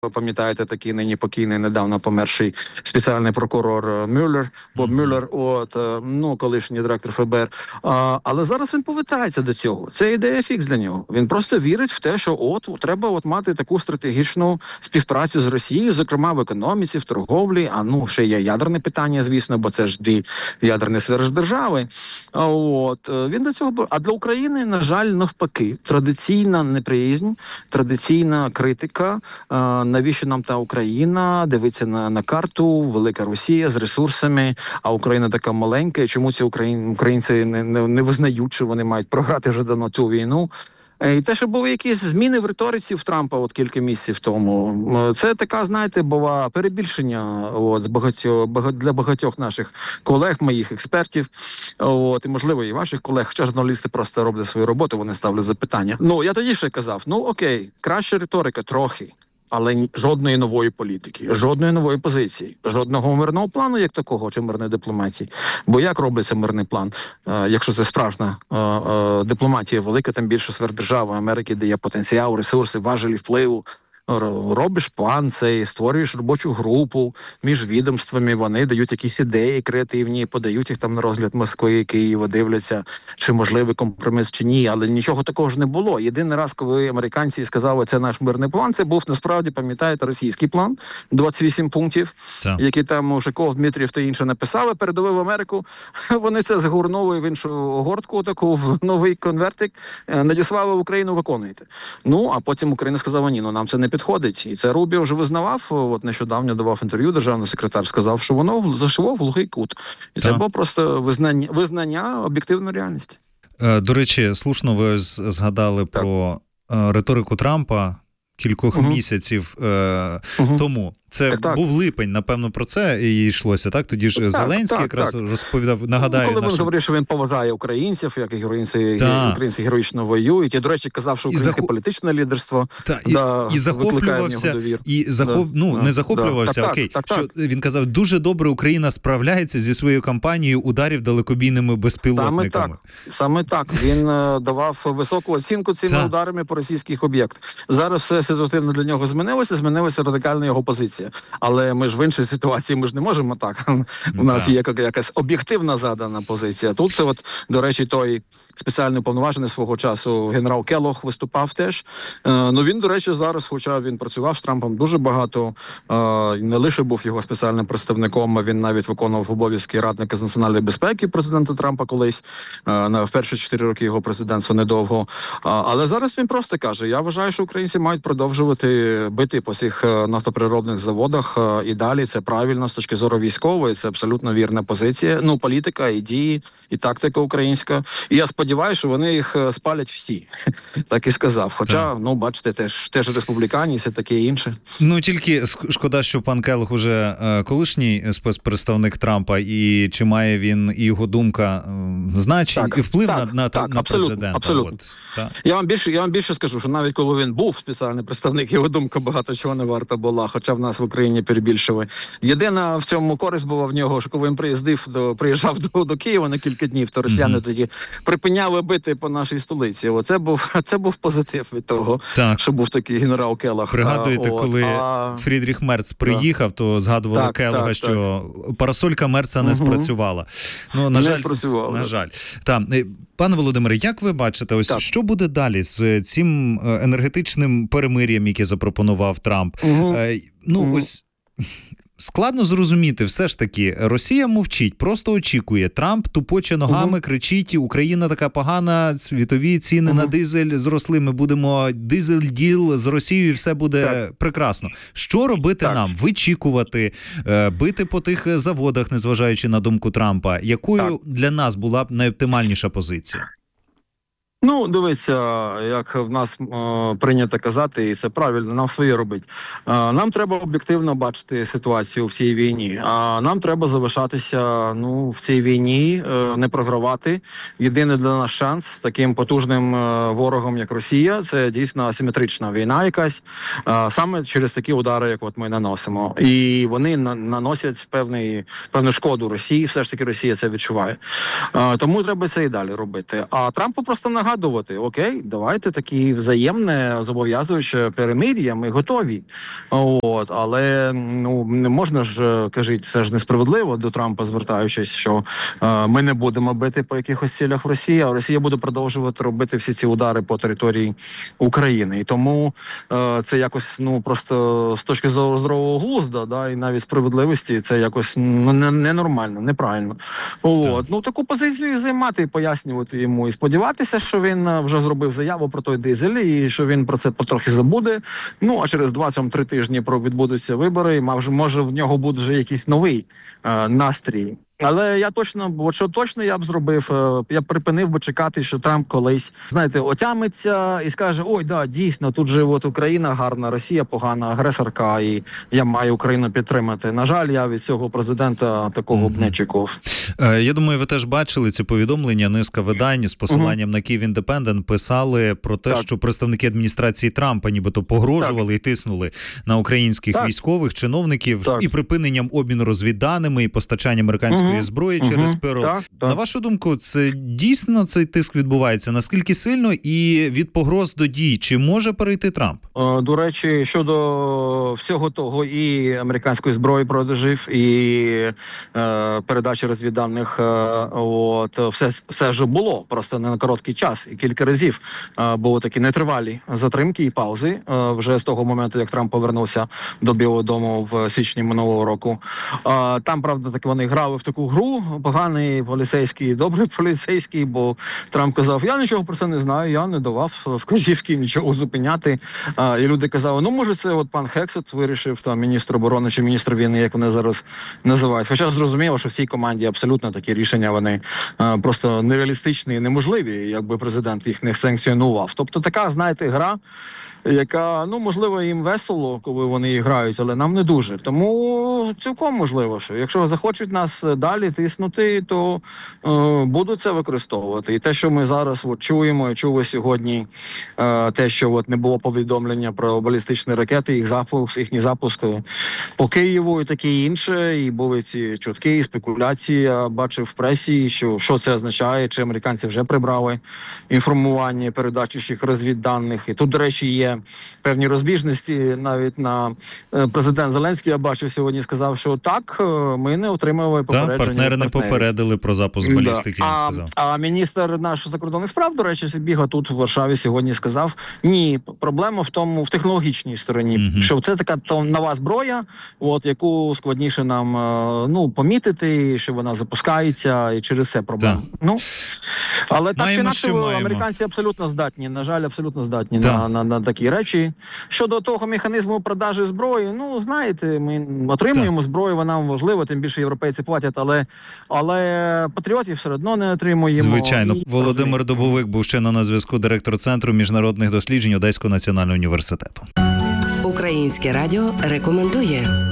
Ви пам'ятаєте, такий нині покійний, недавно померший спеціальний прокурор Мюллер, Боб Мюллер, колишній директор ФБР. Але зараз він повертається до цього. Це ідея фікс для нього. Він просто вірить в те, що треба мати таку стратегічну співпрацю з Росією, зокрема в економіці, в торговлі, ще є ядерне питання, звісно, бо це ж дві ядерні сверхдержави. Він до цього... А для України, на жаль, навпаки, традиційна неприязнь, традиційна критика. Навіщо нам та Україна? Дивиться на карту, велика Росія з ресурсами, а Україна така маленька. І чому ці українці не визнають, що вони мають програти вже давно цю війну? І те, що були якісь зміни в риториці в Трампа кілька місяців тому, це така, знаєте, була перебільшення для багатьох наших колег, моїх експертів, і, можливо, і ваших колег, хоча журналісти просто роблять свою роботу, вони ставлять запитання. Я тоді ще казав, окей, краща риторика трохи, але жодної нової політики, жодної нової позиції, жодного мирного плану, як такого, чи мирної дипломатії. Бо як робиться мирний план, якщо це справжня дипломатія велика, тим більше сверхдержава Америки, де є потенціал, ресурси, важелі впливу. Робиш план цей, створюєш робочу групу між відомствами, вони дають якісь ідеї креативні, подають їх там на розгляд Москви, Києва, дивляться, чи можливий компроміс, чи ні, але нічого такого ж не було. Єдиний раз, коли американці сказали, це наш мирний план, це був, насправді, пам'ятаєте, російський план, 28 пунктів, які там Ушаков, Дмитрієв та інше написали, передали в Америку, вони це згорнули в іншу огортку, таку, в новий конвертик, надіслали в Україну, виконуйте. А потім Україна сказала, ні, нам це не підходить. І це Рубіо вже визнавав, нещодавно давав інтерв'ю, державний секретар сказав, що воно зайшло в глухий кут. І це було просто визнання об'єктивної реальності. До речі, слушно ви згадали про риторику Трампа кількох місяців тому. Це був липень, напевно, про це і йшлося, так? Тоді ж Зеленський якраз розповідав, нагадаю... Коли він говорив, що він поважає українців, як і українці героїчно воюють. І, до речі, казав, що українське політичне лідерство і захоплювався, не захоплювався, що він казав, дуже добре Україна справляється зі своєю кампанією ударів далекобійними безпілотниками. Саме так. Він давав високу оцінку цими ударами по російських об'єктах. Зараз все ситуативно для нього змінилася радикальна його позиція. Але ми ж в іншій ситуації, ми ж не можемо так. У нас є якась об'єктивна задана позиція. Тут це, до речі, той спеціальний уповноважений свого часу генерал Келлог виступав теж. Він, до речі, зараз, хоча він працював з Трампом дуже багато, не лише був його спеціальним представником, а він навіть виконував обов'язки радника з національної безпеки президента Трампа колись, в перші 4 роки його президентства недовго. Але зараз він просто каже, я вважаю, що українці мають продовжувати бити по цих нафтопереробних заводах і далі. Це правильно з точки зору військової, це абсолютно вірна позиція. Політика, і дії, і тактика українська. І я сподіваюся, що вони їх спалять всі. Так і сказав. Хоча, бачите, теж республіканець і таке інше. Тільки шкода, що пан Келлог уже колишній спецпредставник Трампа, і чи має він і його думка значення і вплив на президента. Абсолютно. Я вам більше скажу, що навіть коли він був спеціальний представник, його думка багато чого не варта була, хоча в нас в Україні перебільшили. Єдина в цьому користь була в нього, що коли він приїжджав до Києва на кілька днів, то росіяни тоді припиняли бити по нашій столиці. Це був позитив від того, що був такий генерал Келлог. Пригадуєте, коли Фрідріх Мерц приїхав, то згадували Келлога, що парасолька Мерца не спрацювала. На жаль. Пане Володимире, як ви бачите, що буде далі з цим енергетичним перемир'ям, яке запропонував Трамп? Складно зрозуміти, все ж таки, Росія мовчить, просто очікує. Трамп тупоче ногами, кричить, Україна така погана, світові ціни на дизель зросли, ми будемо дизель-діл з Росією, все буде прекрасно. Що робити нам? Вичікувати, бити по тих заводах, незважаючи на думку Трампа? Якою для нас була б найоптимальніша позиція? Дивіться, як в нас прийнято казати, і це правильно, нам своє робить. Нам треба об'єктивно бачити ситуацію в цій війні. Нам треба залишатися в цій війні, не програвати. Єдиний для нас шанс з таким потужним ворогом, як Росія, це дійсно асиметрична війна якась, саме через такі удари, як ми наносимо. І вони наносять певну шкоду Росії, все ж таки Росія це відчуває. Тому треба це і далі робити. А Трампу просто нагадує, нагадувати, окей, давайте такі взаємне зобов'язуюче перемир'я, ми готові. От, але ну не можна ж, кажіть, це ж несправедливо до Трампа, звертаючись, що ми не будемо бити по якихось цілях в Росії, а Росія буде продовжувати робити всі ці удари по території України. І тому це якось, ну, просто з точки зору здорового глузду, да, і навіть справедливості, це якось ненормально, неправильно. От. Ну, таку позицію займати і пояснювати йому, і сподіватися, що він вже зробив заяву про той дизель, і що він про це потрохи забуде. Ну, а через 2-3 тижні відбудуться вибори, і може в нього буде вже якийсь новий настрій. Але я точно, от що точно я б зробив, я б припинив би чекати, що Трамп колись, знаєте, отямиться і скаже, ой, да, дійсно, тут же от Україна гарна, Росія погана, агресорка, і я маю Україну підтримати. На жаль, я від цього президента такого б не чекав. Я думаю, ви теж бачили ці повідомлення, низка видань з посиланням на Київ Індепендент писали про те, що представники адміністрації Трампа нібито погрожували і тиснули на українських військових, чиновників і припиненням обміну розвідданими і постачання американської зброї через ПРО. На вашу думку, це дійсно цей тиск відбувається? Наскільки сильно і від погроз до дій? Чи може перейти Трамп? До речі, щодо всього того, і американської зброї продажів, і передачі розвідданих, от, все вже було, просто не на короткий час. І кілька разів були такі нетривалі затримки і паузи вже з того моменту, як Трамп повернувся до Білого дому в січні минулого року. Там, правда, так вони грали в таку гру, поганий поліцейський, добрий поліцейський, бо Трамп казав, я нічого про це не знаю, я не давав вказівки нічого зупиняти. І люди казали, ну, може, це от пан Хексет вирішив, там, міністр оборони чи міністр війни, як вони зараз називають. Хоча зрозуміло, що в цій команді абсолютно такі рішення, вони просто нереалістичні і неможливі, якби президент їх не санкціонував. Тобто така, знаєте, гра, яка, ну, можливо, їм весело, коли вони її грають, але нам не дуже. Тому цілком можливо, що якщо захочуть нас далі тиснути, то будуть це використовувати. І те, що ми зараз от чуємо, і чули сьогодні, те, що от не було повідомлення про балістичні ракети, їхні запуски по Києву і таке інше, і були ці чутки, і спекуляції, я бачив в пресі, що це означає, чи американці вже прибрали інформування, передачі їх розвідданих. І тут, до речі, є певні розбіжності. Навіть на президент Зеленський, я бачив сьогодні, сказав, що так, ми не отримали попередження. Партнери не попередили про запуск балістики, він сказав. А міністр наш закордонних справ, до речі, Сибіга тут в Варшаві сьогодні сказав, ні, проблема в технологічній стороні, що це така нова зброя, от, яку складніше нам, ну, помітити, що вона запускається, і через це проблема. Ну, але так чи інакше, американці абсолютно здатні, на жаль, абсолютно здатні на такі речі. Щодо того механізму продажі зброї, ну, знаєте, ми отримуємо зброю, вона нам важлива, тим більше європейці платять, але патріотів все одно не отримуємо. Звичайно. Володимир Дубовик був ще на зв'язку, директор Центру міжнародних досліджень Одеського національного університету. Українське радіо рекомендує.